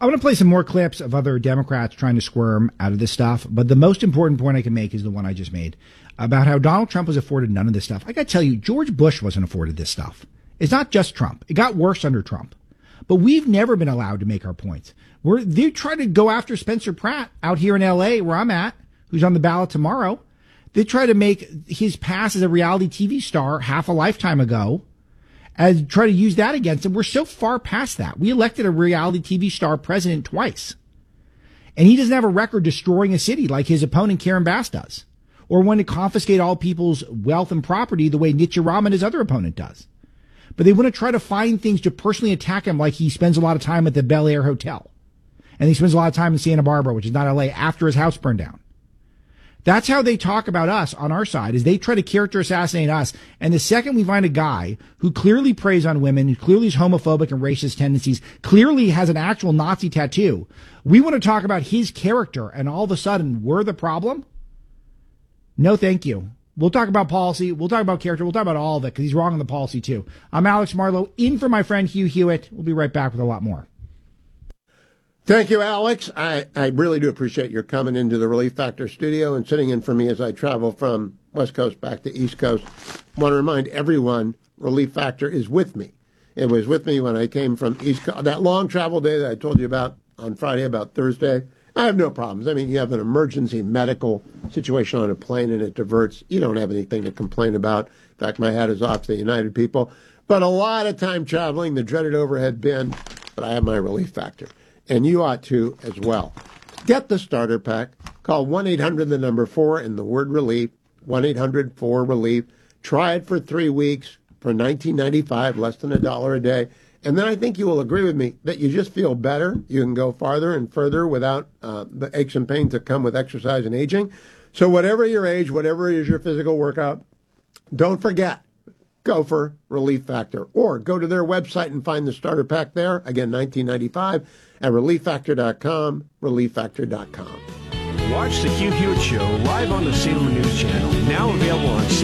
I want to play some more clips of other Democrats trying to squirm out of this stuff, but the most important point I can make is the one I just made about how Donald Trump was afforded none of this stuff. I got to tell you, George Bush wasn't afforded this stuff. It's not just Trump. It got worse under Trump. But we've never been allowed to make our points. They try to go after Spencer Pratt out here in L.A., where I'm at, who's on the ballot tomorrow. They try to make his past as a reality TV star half a lifetime ago and try to use that against him. We're so far past that. We elected a reality TV star president twice. And he doesn't have a record destroying a city like his opponent Karen Bass does, or want to confiscate all people's wealth and property the way Nitya Raman, his other opponent, does. But they want to try to find things to personally attack him, like he spends a lot of time at the Bel Air Hotel. And he spends a lot of time in Santa Barbara, which is not LA, after his house burned down. That's how they talk about us on our side, is they try to character assassinate us. And the second we find a guy who clearly preys on women, who clearly is homophobic and racist tendencies, clearly has an actual Nazi tattoo, we want to talk about his character, and all of a sudden we're the problem? No, thank you. We'll talk about policy. We'll talk about character. We'll talk about all of it, because he's wrong on the policy too. I'm Alex Marlow, in for my friend Hugh Hewitt. We'll be right back with a lot more. Thank you, Alex. I really do appreciate your coming into the Relief Factor studio and sitting in for me as I travel from West Coast back to East Coast. I want to remind everyone, Relief Factor is with me. It was with me when I came from East Coast. That long travel day that I told you about on Friday, about Thursday, I have no problems. I mean, you have an emergency medical situation on a plane and it diverts. You don't have anything to complain about. In fact, my hat is off to the United people. But a lot of time traveling, the dreaded overhead bin, but I have my Relief Factor. And you ought to as well. Get the starter pack. Call 1-800, the number 4, and the word relief, 1-800-4-RELIEF. Try it for 3 weeks for $19.95, less than $1 a day. And then I think you will agree with me that you just feel better. You can go farther and further without the aches and pains that come with exercise and aging. So whatever your age, whatever is your physical workout, don't forget, go for Relief Factor. Or go to their website and find the starter pack there. Again, $19.95 at ReliefFactor.com, ReliefFactor.com. Watch the Hugh Hewitt Show live on the Salem News Channel. Now available on